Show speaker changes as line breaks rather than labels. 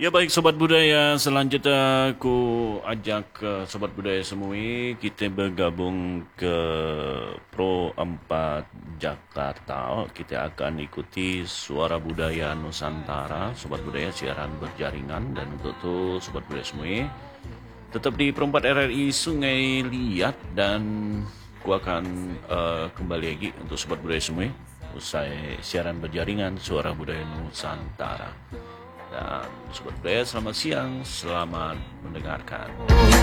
Ya baik Sobat Budaya, selanjutnya aku ajak Sobat Budaya semua kita bergabung ke Pro 4 Jakarta. Kita akan ikuti Suara Budaya Nusantara, Sobat Budaya siaran berjaringan. Dan untuk itu Sobat Budaya semua tetap di Pro 4 RRI Sungai Liat. Dan aku akan kembali lagi untuk Sobat Budaya semua usai siaran berjaringan Suara Budaya Nusantara. Dan Sobat Budaya, selamat siang, selamat mendengarkan.